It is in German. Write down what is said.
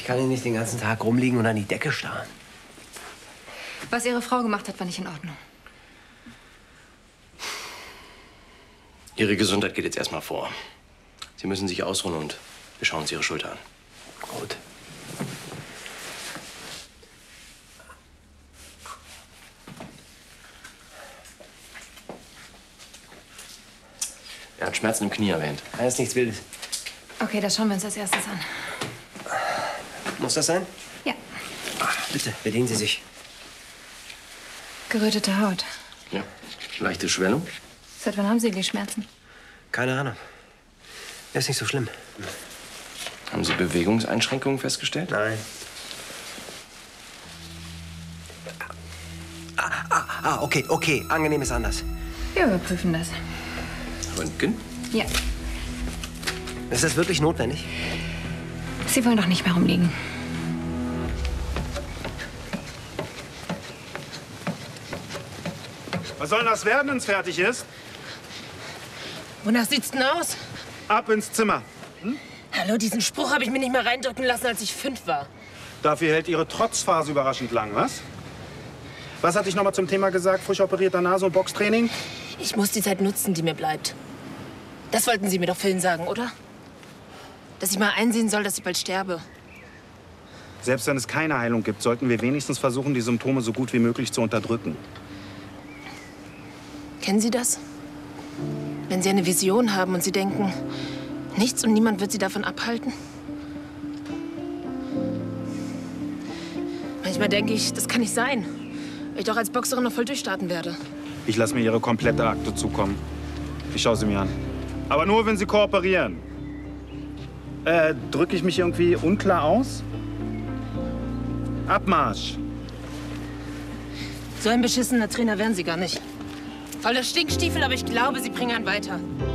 Ich kann hier nicht den ganzen Tag rumliegen und an die Decke starren. Was Ihre Frau gemacht hat, war nicht in Ordnung. Ihre Gesundheit geht jetzt erstmal vor. Sie müssen sich ausruhen und wir schauen uns Ihre Schulter an. Gut. Er hat Schmerzen im Knie erwähnt. Das ist nichts Wildes. Okay, das schauen wir uns als erstes an. Muss das sein? Ja. Bitte, bedienen Sie sich. Gerötete Haut. Ja. Leichte Schwellung? Seit wann haben Sie die Schmerzen? Keine Ahnung. Ist nicht so schlimm. Haben Sie Bewegungseinschränkungen festgestellt? Nein. Okay. Angenehm ist anders. Wir überprüfen das. Röntgen? Ja. Ist das wirklich notwendig? Sie wollen doch nicht mehr rumliegen. Was soll das werden, wenn es fertig ist? Wonach sieht's denn aus? Ab ins Zimmer. Hallo, diesen Spruch habe ich mir nicht mal reindrücken lassen, als ich 5 war. Dafür hält Ihre Trotzphase überraschend lang, was? Was hatte ich noch mal zum Thema gesagt? Frisch operierter Nase- und Boxtraining? Ich muss die Zeit nutzen, die mir bleibt. Das wollten Sie mir doch vorhin sagen, oder? Dass ich mal einsehen soll, dass ich bald sterbe. Selbst wenn es keine Heilung gibt, sollten wir wenigstens versuchen, die Symptome so gut wie möglich zu unterdrücken. Kennen Sie das? Wenn Sie eine Vision haben und Sie denken, nichts und niemand wird Sie davon abhalten? Manchmal denke ich, das kann nicht sein. Weil ich doch als Boxerin noch voll durchstarten werde. Ich lasse mir Ihre komplette Akte zukommen. Ich schaue sie mir an. Aber nur, wenn Sie kooperieren. Drücke ich mich irgendwie unklar aus? Abmarsch! So ein beschissener Trainer wären Sie gar nicht. Voller Stinkstiefel, aber ich glaube, Sie bringen einen weiter.